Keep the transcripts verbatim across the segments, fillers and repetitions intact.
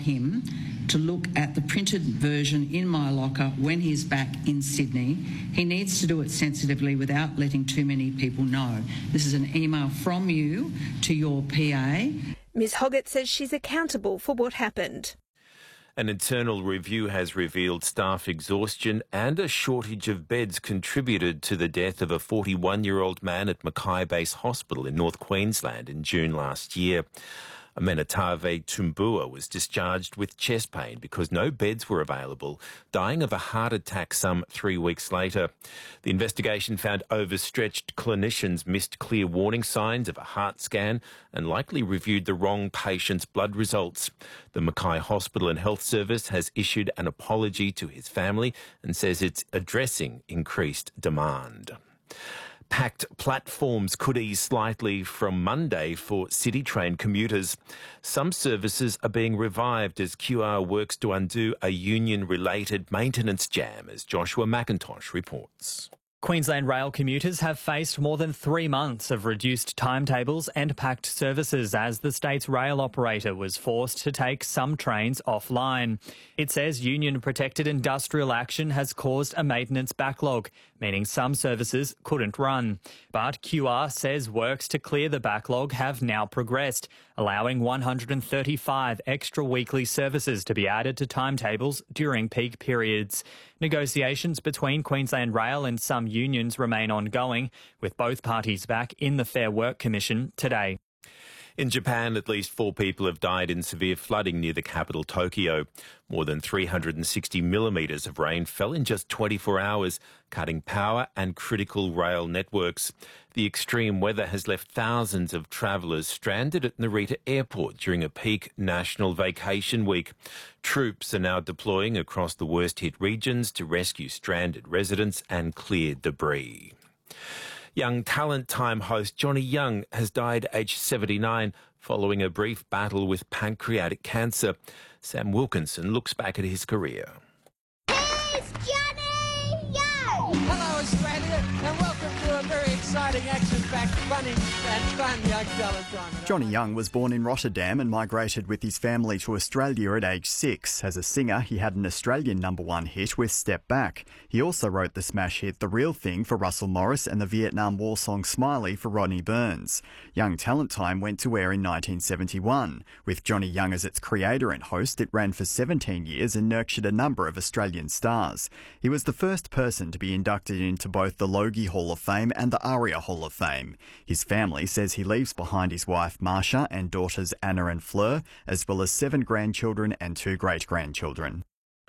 him to look at the printed version in my locker when he's back in Sydney. He needs to do it sensitively without letting too many people know. This is an email from you to your P A. Ms Hoggett says she's accountable for what happened. An internal review has revealed staff exhaustion and a shortage of beds contributed to the death of a forty-one-year-old man at Mackay Base Hospital in North Queensland in June last year. Amenetave Tumbua was discharged with chest pain because no beds were available, dying of a heart attack some three weeks later. The investigation found overstretched clinicians missed clear warning signs of a heart scan and likely reviewed the wrong patient's blood results. The Mackay Hospital and Health Service has issued an apology to his family and says it's addressing increased demand. Packed platforms could ease slightly from Monday for City Train commuters. Some services are being revived as Q R works to undo a union-related maintenance jam, as Joshua McIntosh reports. Queensland Rail commuters have faced more than three months of reduced timetables and packed services as the state's rail operator was forced to take some trains offline. It says union-protected industrial action has caused a maintenance backlog, meaning some services couldn't run. But Q R says works to clear the backlog have now progressed, allowing one hundred thirty-five extra weekly services to be added to timetables during peak periods. Negotiations between Queensland Rail and some unions remain ongoing, with both parties back in the Fair Work Commission today. In Japan, at least four people have died in severe flooding near the capital, Tokyo. More than three hundred sixty millimetres of rain fell in just twenty-four hours, cutting power and critical rail networks. The extreme weather has left thousands of travellers stranded at Narita Airport during a peak national vacation week. Troops are now deploying across the worst-hit regions to rescue stranded residents and clear debris. Young Talent Time host Johnny Young has died aged seventy-nine following a brief battle with pancreatic cancer. Sam Wilkinson looks back at his career. Here's Johnny Young! Hello Australia and welcome to a very exciting action-packed, funny and fun Young Talent Time. Johnny Young was born in Rotterdam and migrated with his family to Australia at age six. As a singer, he had an Australian number one hit with Step Back. He also wrote the smash hit The Real Thing for Russell Morris and the Vietnam War song Smiley for Rodney Burns. Young Talent Time went to air in nineteen seventy-one. With Johnny Young as its creator and host, it ran for seventeen years and nurtured a number of Australian stars. He was the first person to be inducted into both the Logie Hall of Fame and the ARIA Hall of Fame. His family says he leaves behind his wife Marsha and daughters Anna and Fleur, as well as seven grandchildren and two great-grandchildren.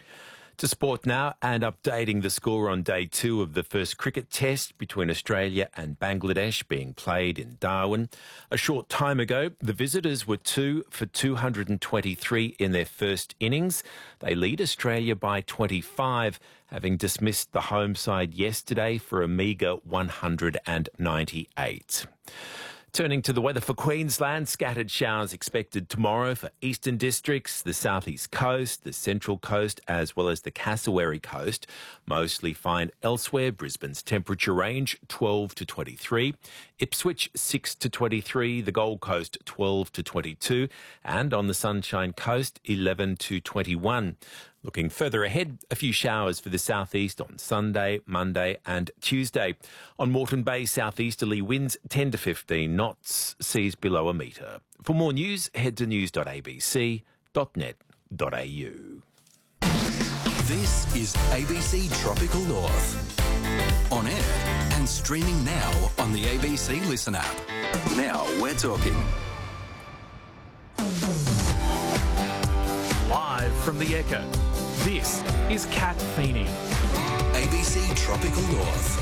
To sport now, and updating the score on day two of the first cricket test between Australia and Bangladesh being played in Darwin. A short time ago, the visitors were two for two hundred twenty-three in their first innings. They lead Australia by twenty-five, having dismissed the home side yesterday for a meagre one hundred ninety-eight. Turning to the weather for Queensland, scattered showers expected tomorrow for eastern districts, the southeast coast, the central coast, as well as the Cassowary coast. Mostly fine elsewhere. Brisbane's temperature range twelve to twenty-three, Ipswich six to twenty-three, the Gold Coast twelve to twenty-two, and on the Sunshine Coast eleven to twenty-one. Looking further ahead, a few showers for the southeast on Sunday, Monday and Tuesday. On Moreton Bay, southeasterly winds ten to fifteen knots, seas below a metre. For more news, head to news dot a b c dot net dot a u. This is A B C Tropical North. On air and streaming now on the A B C Listen app. Now we're talking. Live from the Echo, this is Kat Feeney. A B C Tropical North.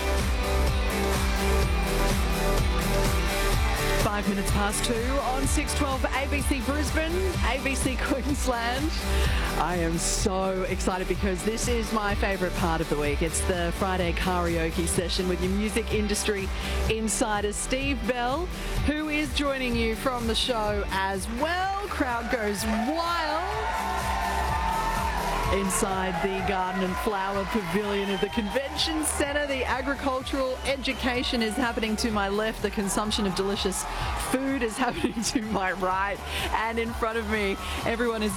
Five minutes past two on six twelve A B C Brisbane, A B C Queensland. I am so excited because this is my favourite part of the week. It's the Friday karaoke session with your music industry insider Steve Bell, who is joining you from the show as well. Crowd goes wild inside the Garden and Flower Pavilion of the Convention Centre. The agricultural education is happening to my left. The consumption of delicious food is happening to my right. And in front of me, everyone is